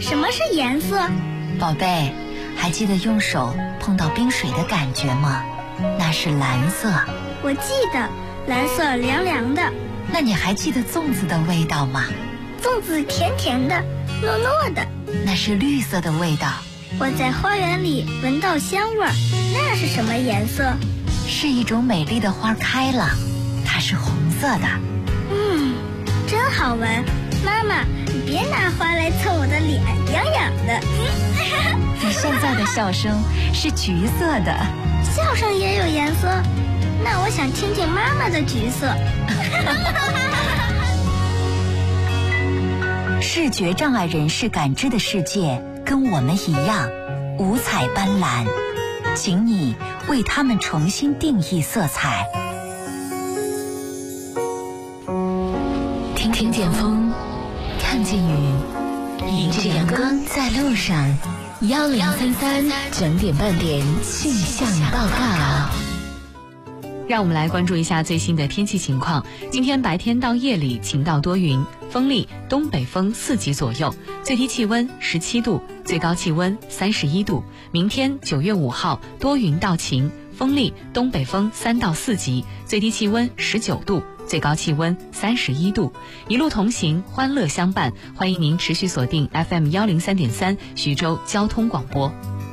什么是颜色？ 宝贝，还记得用手碰到冰水的感觉吗？那是蓝色。 我记得，蓝色凉凉的。 那你还记得粽子的味道吗？ 粽子甜甜的，糯糯的。 那是绿色的味道。 我在花园里闻到香味儿，那是什么颜色？ 是一种美丽的花开了，它是红色的。 真好闻。妈妈，你别拿花来蹭我的脸，痒痒的。 你现在的笑声是橘色的。 笑声也有颜色？那我想听听妈妈的橘色。 视觉障碍人士感知的世界跟我们一样五彩斑斓，请你为他们重新定义色彩。听见风，看见雨，迎着阳光在路上。1033整点半点气象报告。 让我们来关注一下最新的天气情况。今天白天到夜里晴到多云，风力东北风4级左右，最低气温17度，最高气温31度。明天9月5号多云到晴，风力东北风3到4级，最低气温19度，最高气温31度。一路同行，欢乐相伴，欢迎您持续锁定 FM103.3 徐州交通广播。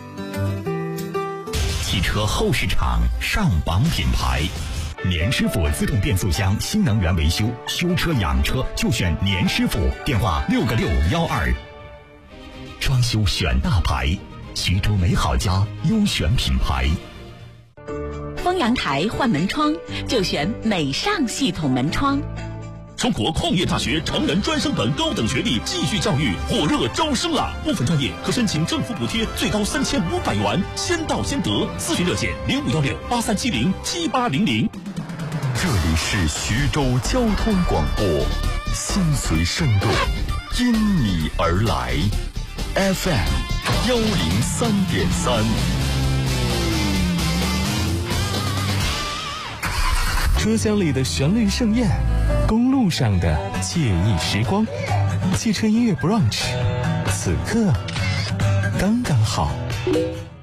汽车后市场上榜品牌，年师傅自动变速箱新能源维修，修车养车就选年师傅，电话6个612。装修选大牌，徐州美好家优选品牌。 丰阳台换门窗就选美尚系统门窗。 中国矿业大学成人专升本高等学历继续教育火热招生了，部分专业可申请政府补贴，最高3500元，先到先得。咨询热线051683707800。 这里是徐州交通广播，心随声动，因你而来。FM103.3。 车厢里的旋律盛宴，公路上的惬意时光，汽车音乐 brunch， 此刻刚刚好。